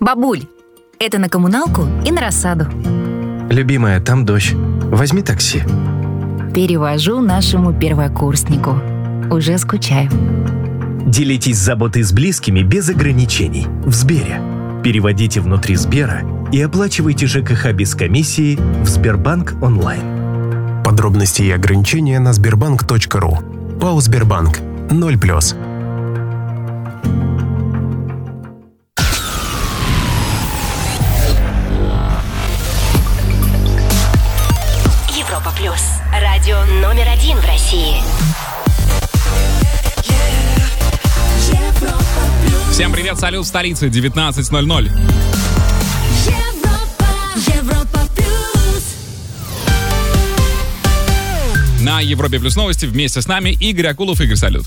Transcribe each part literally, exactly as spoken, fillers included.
Бабуль, это на коммуналку и на рассаду. Любимая, там дождь. Возьми такси. Перевожу нашему первокурснику. Уже скучаю. Делитесь заботой с близкими без ограничений. В Сбере. Переводите внутри Сбера и оплачивайте ЖКХ без комиссии в Сбербанк онлайн. Подробности и ограничения на сбербанк точка ру. ПАО «Сбербанк». ноль плюс. Европа плюс. Радио номер один в России. Всем привет, салют в столице, девятнадцать ноль ноль. На Европе плюс новости вместе с нами Игорь Акулов. Игорь, салют.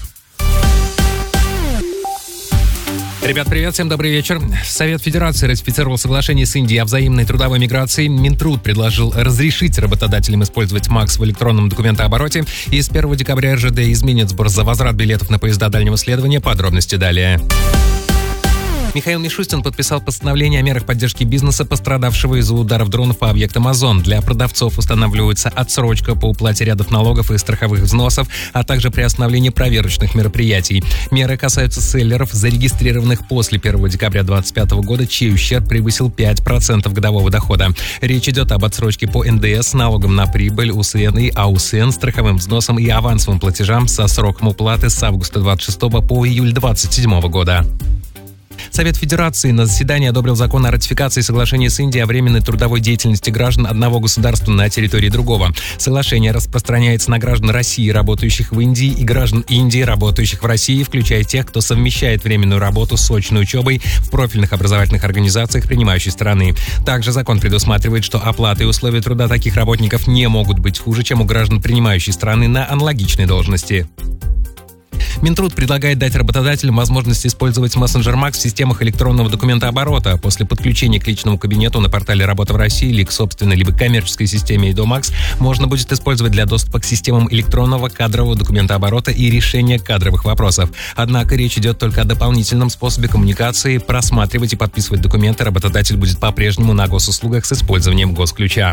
Ребят, привет, всем добрый вечер. Совет Федерации ратифицировал соглашение с Индией о взаимной трудовой миграции. Минтруд предложил разрешить работодателям использовать МАКС в электронном документообороте. И с первого декабря эр жэ дэ изменит сбор за возврат билетов на поезда дальнего следования. Подробности далее. Михаил Мишустин подписал постановление о мерах поддержки бизнеса, пострадавшего из-за ударов дронов по объектам Озон. Для продавцов устанавливается отсрочка по уплате рядов налогов и страховых взносов, а также приостановление проверочных мероприятий. Меры касаются селлеров, зарегистрированных после первого декабря две тысячи двадцать пятого года, чей ущерб превысил пять процентов годового дохода. Речь идет об отсрочке по эн дэ эс, налогам на прибыль, у эс эн и а у эс эн, страховым взносам и авансовым платежам со сроком уплаты с августа двадцать шестого по июль двадцать седьмого года. Совет Федерации на заседании одобрил закон о ратификации соглашения с Индией о временной трудовой деятельности граждан одного государства на территории другого. Соглашение распространяется на граждан России, работающих в Индии, и граждан Индии, работающих в России, включая тех, кто совмещает временную работу с очной учебой в профильных образовательных организациях принимающей страны. Также закон предусматривает, что оплата и условия труда таких работников не могут быть хуже, чем у граждан принимающей страны на аналогичной должности. Минтруд предлагает дать работодателям возможность использовать мессенджер МАКС в системах электронного документооборота. После подключения к личному кабинету на портале «Работа в России» или к собственной либо коммерческой системе ИДО-МАКС можно будет использовать для доступа к системам электронного кадрового документооборота и решения кадровых вопросов. Однако речь идет только о дополнительном способе коммуникации. Просматривать и подписывать документы работодатель будет по-прежнему на госуслугах с использованием госключа.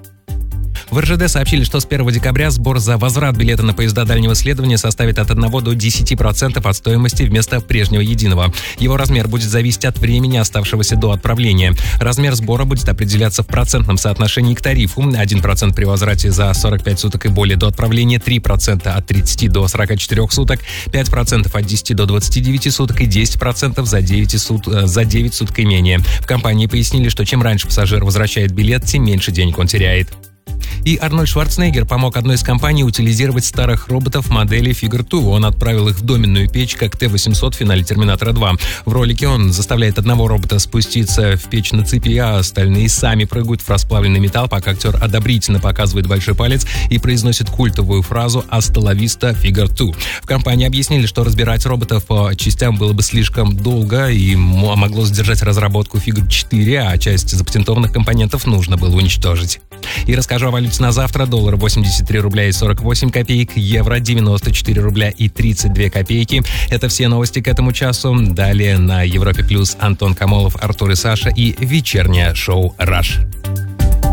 В эр жэ дэ сообщили, что с первого декабря сбор за возврат билета на поезда дальнего следования составит от одного до десяти процентов от стоимости вместо прежнего единого. Его размер будет зависеть от времени, оставшегося до отправления. Размер сбора будет определяться в процентном соотношении к тарифу. один процент при возврате за сорок пять суток и более до отправления, три процента от тридцати до сорока четырёх суток, пять процентов от десяти до двадцати девяти суток и десять процентов за девять, сут, за девять суток и менее. В компании пояснили, что чем раньше пассажир возвращает билет, тем меньше денег он теряет. И Арнольд Шварценеггер помог одной из компаний утилизировать старых роботов модели Figure два. Он отправил их в доменную печь, как Т восемьсот в финале «Терминатора два». В ролике он заставляет одного робота спуститься в печь на цепи, а остальные сами прыгают в расплавленный металл, пока актер одобрительно показывает большой палец и произносит культовую фразу «Hasta la vista, Figure два». В компании объяснили, что разбирать роботов по частям было бы слишком долго и могло задержать разработку Figure четыре, а часть запатентованных компонентов нужно было уничтожить. И расскажу о валюте на завтра. Доллар восемьдесят три рубля и сорок восемь копеек, евро девяносто четыре рубля и тридцать две копейки. Это все новости к этому часу. Далее на Европе Плюс Антон Камолов, Артур и Саша и вечернее шоу «Раш».